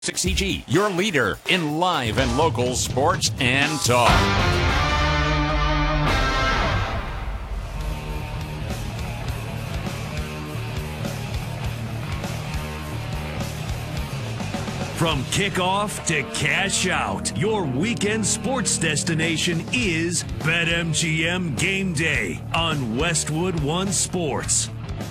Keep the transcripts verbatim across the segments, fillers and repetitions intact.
six C G, your leader in live and local sports and talk. From kickoff to cash out, your weekend sports destination is BetMGM Game Day on Westwood One Sports.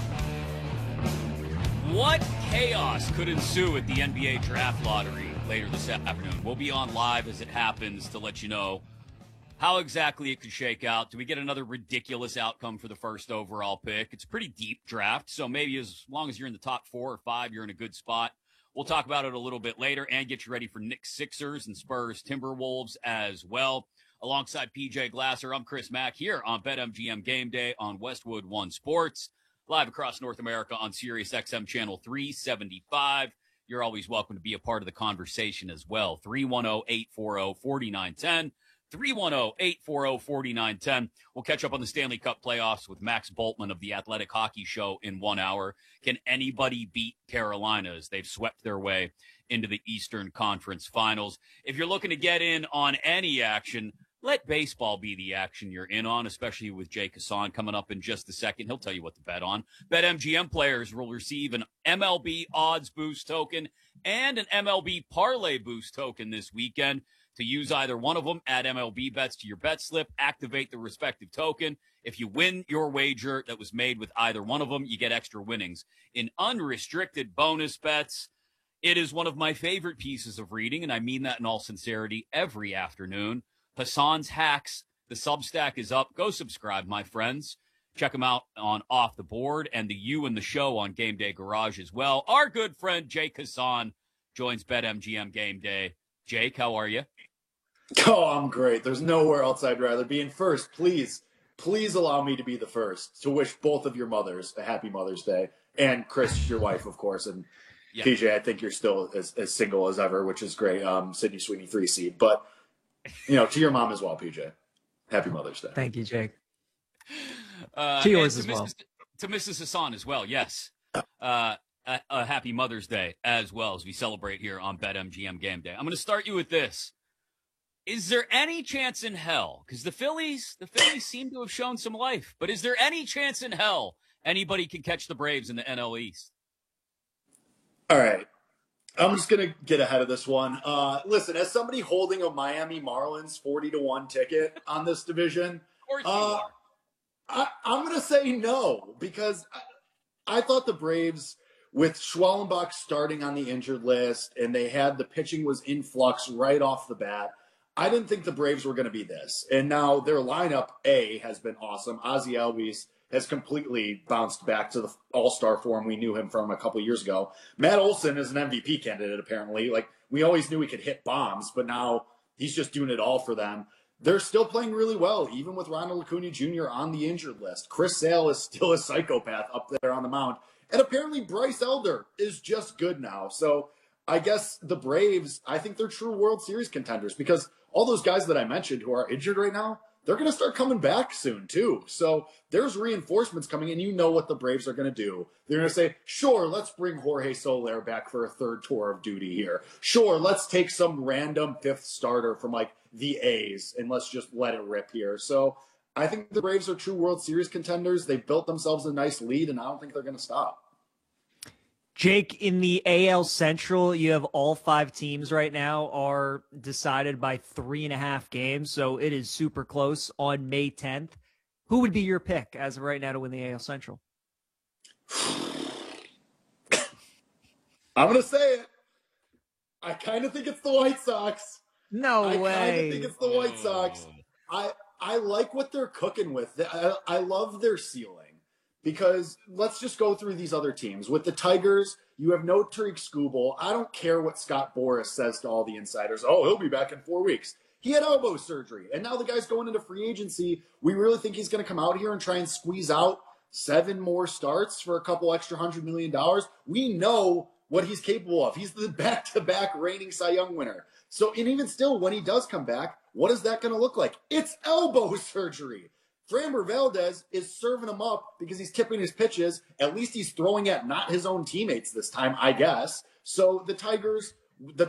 What chaos could ensue at the N B A draft lottery later this afternoon? We'll be on live as it happens to let you know how exactly it could shake out. Do we get another ridiculous outcome for the first overall pick? It's a pretty deep draft, so maybe as long as you're in the top four or five, you're in a good spot. We'll talk about it a little bit later and get you ready for Knicks Sixers and Spurs Timberwolves as well. Alongside P J Glasser, I'm Chris Mack here on BetMGM Game Day on Westwood One Sports, live across North America on Sirius X M Channel three seventy-five. You're always welcome to be a part of the conversation as well. three one zero, eight four zero, four nine one zero. three one zero, eight four zero, four nine one zero. We'll catch up on the Stanley Cup playoffs with Max Boltman of the Athletic Hockey Show in one hour. Can anybody beat Carolina as they've swept their way into the Eastern Conference Finals? If you're looking to get in on any action, let baseball be the action you're in on, especially with Jay Kassan coming up in just a second. He'll tell you what to bet on. BetMGM players will receive an M L B odds boost token and an M L B parlay boost token this weekend. To use either one of them, add M L B bets to your bet slip, activate the respective token. If you win your wager that was made with either one of them, you get extra winnings in unrestricted bonus bets. It is one of my favorite pieces of reading, and I mean that in all sincerity, every afternoon. Hassan's Hacks, the Substack is up. Go subscribe, my friends. Check them out on Off the Board and the You and the Show on Game Day Garage as well. Our good friend Jake Hassan joins BetMGM Game Day. Jake, how are you? Oh, I'm great. There's nowhere else I'd rather be in first. Please, please allow me to be the first to wish both of your mothers a happy Mother's Day. And Chris, your wife, of course. And yeah. P J, I think you're still as, as single as ever, which is great. Um, Sydney Sweeney, three seed. But, you know, to your mom as well, P J. Happy Mother's Day. Thank you, Jake. Uh, to yours to as well. Missus To Missus Hassan as well, yes. Uh, a, a happy Mother's Day as well as we celebrate here on BetMGM Game Day. I'm going to start you with this. Is there any chance in hell, because the Phillies, the Phillies seem to have shown some life, but is there any chance in hell anybody can catch the Braves in the N L East? All right. I'm just going to get ahead of this one. Uh, listen, as somebody holding a Miami Marlins forty to one ticket on this division, Of course you uh, are. I, I'm going to say no, because I, I thought the Braves, with Schwellenbach starting on the injured list, and they had the pitching was in flux right off the bat, I didn't think the Braves were going to be this. And now their lineup, A, has been awesome. Ozzie Albies has completely bounced back to the all-star form we knew him from a couple years ago. Matt Olson is an M V P candidate, apparently. Like, we always knew he could hit bombs, but now he's just doing it all for them. They're still playing really well, even with Ronald Acuna Junior on the injured list. Chris Sale is still a psychopath up there on the mound. And apparently Bryce Elder is just good now. So I guess the Braves, I think they're true World Series contenders, because all those guys that I mentioned who are injured right now, they're going to start coming back soon too. So there's reinforcements coming, and you know what the Braves are going to do. They're going to say, sure, let's bring Jorge Soler back for a third tour of duty here. Sure, let's take some random fifth starter from like the A's and let's just let it rip here. So I think the Braves are true World Series contenders. They've built themselves a nice lead, and I don't think they're going to stop. Jake, in the A L Central, you have all five teams right now are decided by three and a half games, so it is super close on May tenth. Who would be your pick as of right now to win the A L Central? I'm going to say it. I kind of think it's the White Sox. No I way. I kind of think it's the White Sox. I I like what they're cooking with. I, I love their ceiling. Because let's just go through these other teams. With the Tigers, you have no Tariq Skubal. I don't care what Scott Boras says to all the insiders. Oh, he'll be back in four weeks. He had elbow surgery, and now the guy's going into free agency. We really think he's going to come out here and try and squeeze out seven more starts for a couple extra hundred million dollars. We know what he's capable of. He's the back-to-back reigning Cy Young winner. So, and even still, when he does come back, what is that going to look like? It's elbow surgery. Framber Valdez is serving him up because he's tipping his pitches. At least he's throwing at not his own teammates this time, I guess. So the Tigers, the